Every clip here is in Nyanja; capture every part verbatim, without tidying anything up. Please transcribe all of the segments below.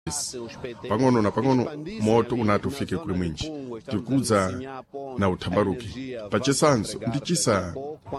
pang'ono na pang'ono moto unati ufike kuli mwinji tikudza na uthambaruki pachisanzo ndi chisa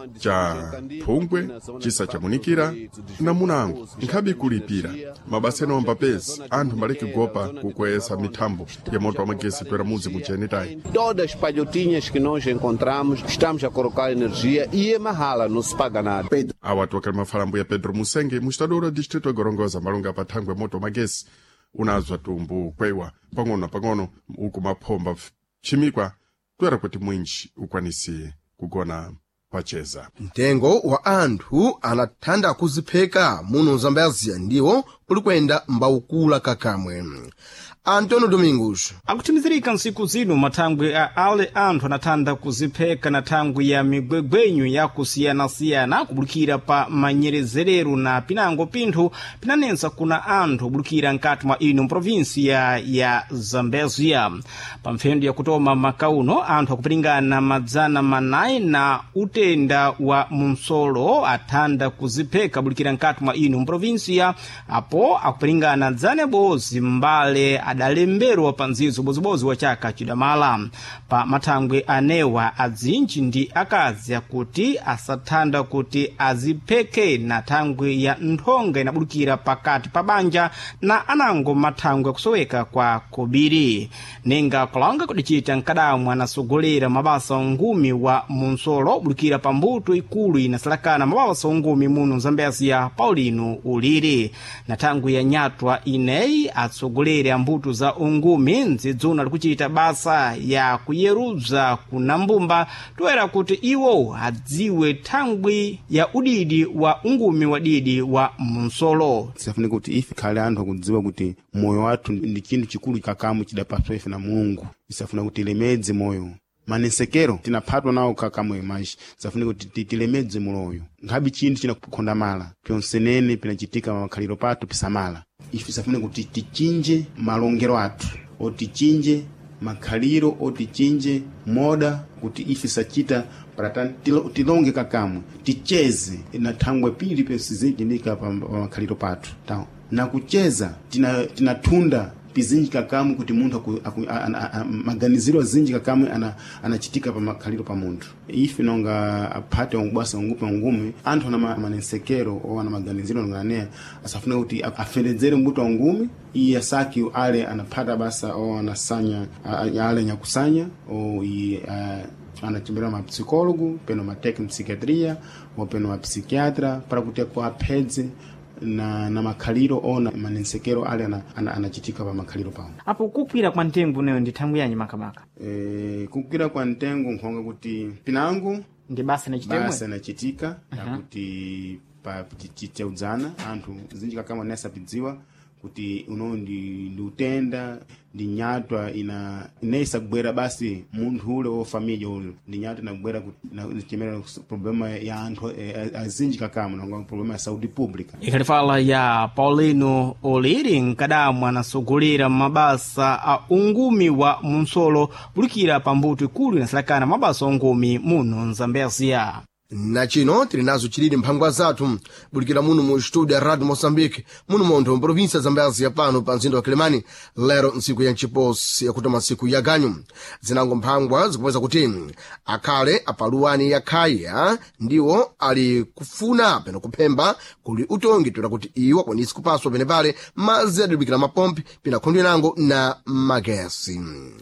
cha phungwe, chisa cha munikira na munango nkhabi kulipira mabaseno ambapezi anthu maleki gopa kukweza mithambo ya moto wa magesi pera muzi muchenitayi. Todas as palhotinhas que nós encontramos estamos a colocar energia e é mahala, não se paga nada. Awa tuwakali mafalambo ya Pedro Musenge mustadora distrito ya Gorongosa malunga pathangwe moto wa magesi unazwa tumbu kwewa pang'ono pang'ono uku maphomba chimikwa twera kuti mwinji ukwanisi kugona pacheza. Mtengo wa anthu anathanda kuzipheka muno Zambezia ndiwo ulikwenda mbaukula kakamwe. Antonio Domingos akutimizirika nsiku zino mathangwe a ale anthu anathanda kuzipheka na thangwe ya migwegwenyu ya kusiyana-siyana kubulukira pa manyerezerero na pinango pinthu pinanensa kuna anthu kubulukira nkati mwa ino provinsia ya Zambezia. Pa mfendo ya kutoma makauno anthu akupiringana madzana manayi na utenda wa munsolo athanda kuzipheka kubulukira nkati mwa ino provinsia apo akupiringana dzane bozi mbale adalemberwa pa nzizo bozibozi wa chaka chidamala. Pa mathangwe anewa adzinji ndi akazi akuti asathanda kuti azipheke na thangwe ya nthonga inabulukira pakati pa banja na anango mathangwe akusoweka kwa kobiri. Nenga kulanga kudichita nkadamwa anasogolera mabasa ongumi wa munsolo bulukira pa mbuto ikulu inasalakana mabasa ongumi muno Zambezia Paulino Uliri. Na thangwe ya nyatwa ineyi atsogolera mbuto za ungumi nzidzuna likuchita basa ya kuyeruza kuna mbumba toera kuti iwo adziwe thangwi ya udidi wa ungumi wa didi wa munsolo. Safuni kuti ife khale anthu akudziwa kuti moyo wathu ndi chinthu chikulu kakamu chidapatwa ife na Mulungu. Isafuna kuti lemedze moyo manesekero tinaphatwa nawo kakamwe maji safuni kuti tilemedze moyo ngabi chinthu chinakukhonda mala pyonsenene pinachitika makhaliro patu pisamala. Ife safuna kuti tichinje malongero athu otichinje makhaliro otichinje moda kuti ife sachita para tilonge kakamwe ticheze na thangwe pili pesizindika pa makhaliro patu tawo na kucheza tina tinatunda pizinji kakamu kuti munthu maganiziro zinji kakamu anachitika ana pa makhaliro pa munthu. Ife nonga aphate ongubasa ongupe ongumi anthu na manesekero o ana maganiziro nganea asafuna kuti afeledzere mbuto ongumi iya saki ale anaphata basa o anasanya ale nyakusanya o i anachimbira ma psikologo peno ma técnico psiquiatria o peno ma psiquiatra para kuti kwa apedze na na makhaliro ona manesekero ale anachitika ana, ana pa makhaliro pawo. Apo kukwira kwa ntengo nayo ndi thangwe yanyi makamaka. Eh kukwira kwa ntengo nkhonga kuti pinango ndi basa na chitemwe basa na chitika uh -huh. Kuti pa chicheudzana anthu zinjika kama nesa pidziwa kuti uno ndi ndutenda ndi nyatwa ina inesa kubwera basi munthu ule o família ule ndi nyatwa na kubwera na chimera problema ya anthu e, azinjika kama na problema ya saúde pública. Ikalifala ya Paulino Uliri nkadamu anasogolera mabasa a ungumi wa munsolo bulukira pambuto ikulu inasalakana mabasa ongumi muno Zambezia. Na chino tili nazo chilili mphangwa zathu bulikira muno mu studio ya Radio Moçambique muno montho província Zambezia pano pa mzinda wa Kilimani lero nsiku ya nchiposi yakuti masiku ya ganyu zinango mphangwa zikupeza kuti akhale apaluwani ya khaya ndiwo ali kufuna peno kuphemba kuli utongi tola kuti iwo kwanisi kupaswa pene pale mazi adibikira mapompi pina khondwe nango na magesi.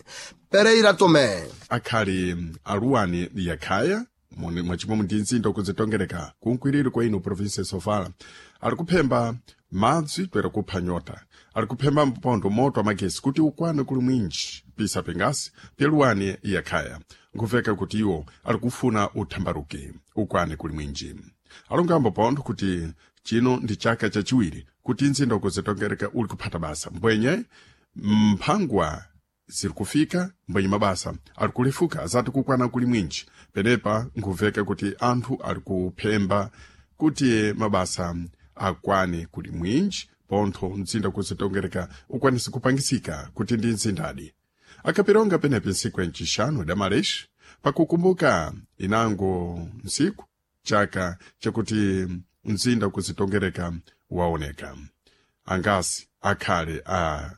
Pereira Tome akhali aluwani ya khaya mwachimwe ndi nzinda kuzitongereka kunkwiriri kwa ino province Sofala ali kuphemba madzi toera kupha nyota ali kuphemba mpondo moto amagesi kuti ukwane kuli mwinji pisa pengasi peluwani yakhaya nkuveka kuti iwo ali kufuna uthambaruke ukwane kuli mwinji. Alongambo pondo kuti chino ndi chaka chachiwiri kuti nzinda kuzitongereka uli kuphata basa mbwenye mphangwa ziri kufika mbwenye mabasa ali kulefuka zati kukwana kuli mwinji penepa nkuveka kuti anthu ali kuphemba kuti mabasa akwane kuli mwinji pontho mzinda kuzitongereka ukwanisi kupangisika kuti ndi nzindadi. Akapironga penepe nsiku enchishanu damaleshi pakukumbuka inango nsiku chaka chakuti mzinda kuzitongereka waoneka. Angasi akhale a